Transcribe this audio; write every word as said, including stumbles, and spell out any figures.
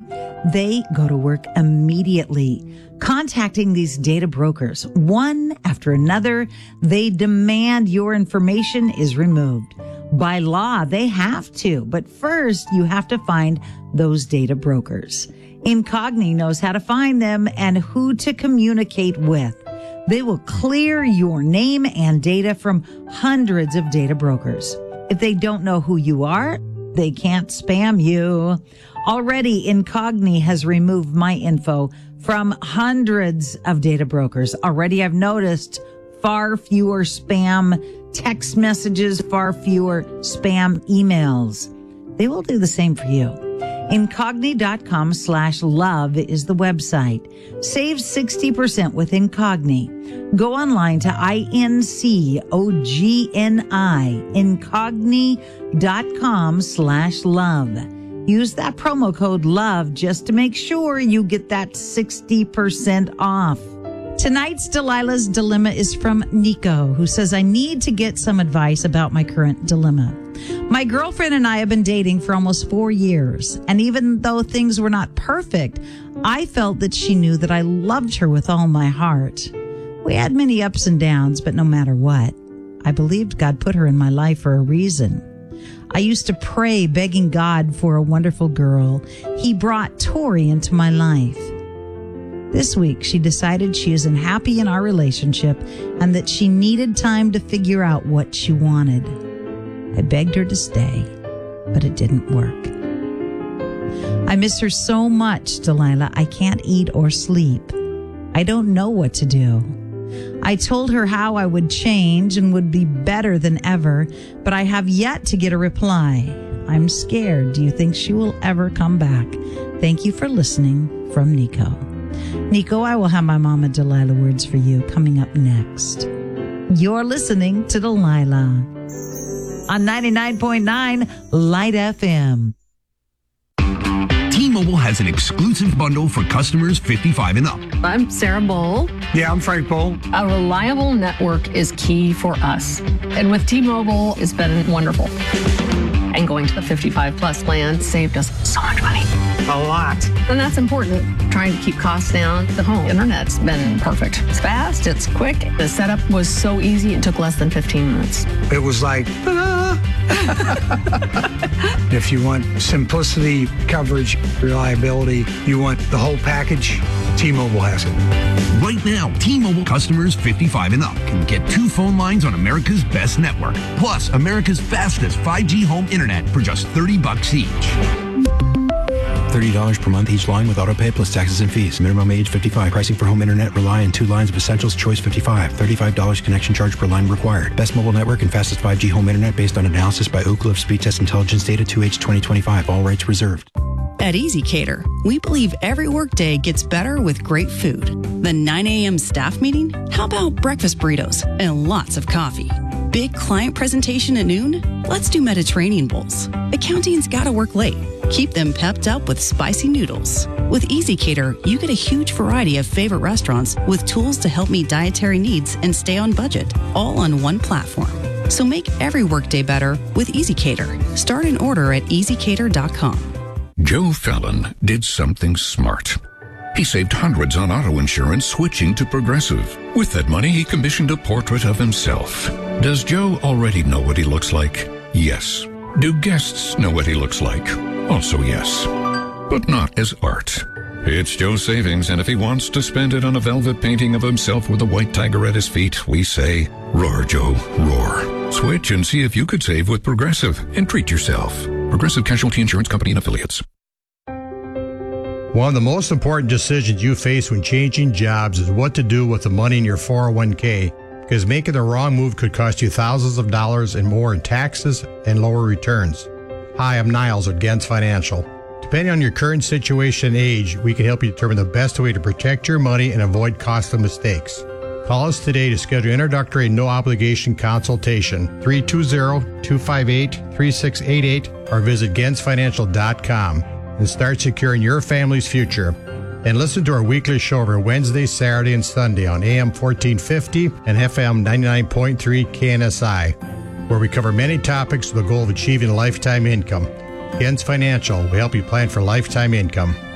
They go to work immediately, contacting these data brokers. One after another, they demand your information is removed. By law, they have to, but first you have to find those data brokers. Incogni knows how to find them and who to communicate with. They will clear your name and data from hundreds of data brokers. If they don't know who you are, they can't spam you. Already, Incogni has removed my info from hundreds of data brokers. Already, I've noticed far fewer spam text messages, far fewer spam emails. They will do the same for you. Incogni.com slash love is the website. Save sixty percent with Incogni. Go online to I N C O G N I, Incogni.com slash love. Use that promo code LOVE just to make sure you get that sixty percent off. Tonight's Delilah's Dilemma is from Nico, who says, I need to get some advice about my current dilemma. My girlfriend and I have been dating for almost four years, and even though things were not perfect, I felt that she knew that I loved her with all my heart. We had many ups and downs, but no matter what, I believed God put her in my life for a reason. I used to pray, begging God for a wonderful girl. He brought Tori into my life. This week, she decided she isn't happy in our relationship and that she needed time to figure out what she wanted. I begged her to stay, but it didn't work. I miss her so much, Delilah. I can't eat or sleep. I don't know what to do. I told her how I would change and would be better than ever, but I have yet to get a reply. I'm scared. Do you think she will ever come back? Thank you for listening. From Nico. Nico, I will have my Mama Delilah words for you coming up next. You're listening to Delilah on ninety-nine point nine Light F M. T-Mobile has an exclusive bundle for customers fifty-five and up. I'm Sarah Bowl. Yeah, I'm Frank Bowl. A reliable network is key for us. And with T-Mobile, it's been wonderful. And going to the fifty-five plus plan saved us so much money. A lot. And that's important. Trying to keep costs down. The home internet's been perfect. It's fast, it's quick. The setup was so easy, it took less than fifteen minutes. It was like, ta-da! If you want simplicity, coverage, reliability, you want the whole package, T-Mobile has it. Right now, T-Mobile customers fifty-five and up can get two phone lines on America's best network, plus America's fastest five G home internet for just thirty bucks each. thirty dollars per month each line with autopay plus taxes and fees. Minimum age fifty-five. Pricing for home internet rely on two lines of Essentials Choice fifty-five. thirty-five dollars connection charge per line required. Best mobile network and fastest five G home internet based on analysis by Ookla of Speed Test Intelligence Data two H twenty twenty-five. All rights reserved. At EasyCater, we believe every workday gets better with great food. The nine a.m. staff meeting? How about breakfast burritos and lots of coffee? Big client presentation at noon? Let's do Mediterranean bowls. Accounting's gotta work late. Keep them pepped up with spicy noodles. With EasyCater, you get a huge variety of favorite restaurants with tools to help meet dietary needs and stay on budget, all on one platform. So make every workday better with EasyCater. Start an order at easy cater dot com. Joe Fallon did something smart. He saved hundreds on auto insurance switching to Progressive. With that money, he commissioned a portrait of himself. Does Joe already know what he looks like? Yes. Do guests know what he looks like? Also yes. But not as art. It's Joe's savings, and if he wants to spend it on a velvet painting of himself with a white tiger at his feet, we say, roar, Joe, roar. Switch and see if you could save with Progressive and treat yourself. Progressive Casualty Insurance Company and Affiliates. One of the most important decisions you face when changing jobs is what to do with the money in your four oh one k, because making the wrong move could cost you thousands of dollars and more in taxes and lower returns. Hi, I'm Niles at Gens Financial. Depending on your current situation and age, we can help you determine the best way to protect your money and avoid costly mistakes. Call us today to schedule an introductory no-obligation consultation, three two zero, two five eight, three six eight eight, or visit gens financial dot com and start securing your family's future. And listen to our weekly show every Wednesday, Saturday, and Sunday on A M fourteen fifty and F M ninety-nine point three K N S I, where we cover many topics with the goal of achieving lifetime income. Gens Financial will help you plan for lifetime income.